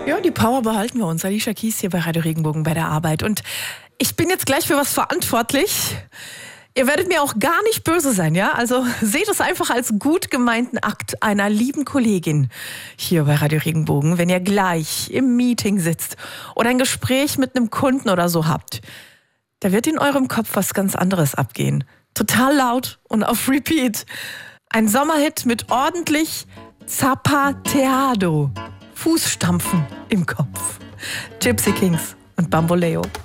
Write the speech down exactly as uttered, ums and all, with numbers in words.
Ja, die Power behalten wir uns. Alicia Keys hier bei Radio Regenbogen bei der Arbeit. Und ich bin jetzt gleich für was verantwortlich. Ihr werdet mir auch gar nicht böse sein, ja? Also seht es einfach als gut gemeinten Akt einer lieben Kollegin hier bei Radio Regenbogen, wenn ihr gleich im Meeting sitzt oder ein Gespräch mit einem Kunden oder so habt. Da wird in eurem Kopf was ganz anderes abgehen. Total laut und auf Repeat. Ein Sommerhit mit ordentlich Zapateado. Fußstampfen im Kopf. Gypsy Kings und Bamboleo.